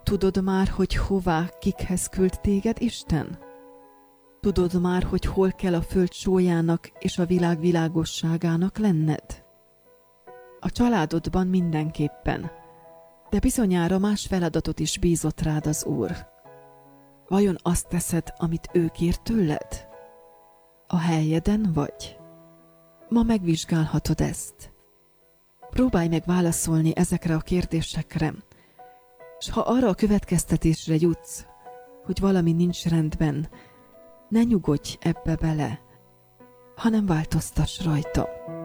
Tudod már, hogy hová, kikhez küld téged Isten? Tudod már, hogy hol kell a föld sólyának és a világ világosságának lenned? A családodban mindenképpen, de bizonyára más feladatot is bízott rád az Úr. Vajon azt teszed, amit ő kér tőled? A helyeden vagy? Ma megvizsgálhatod ezt. Próbálj meg válaszolni ezekre a kérdésekre, s ha arra a következtetésre jutsz, hogy valami nincs rendben, ne nyugodj ebbe bele, hanem változtass rajta.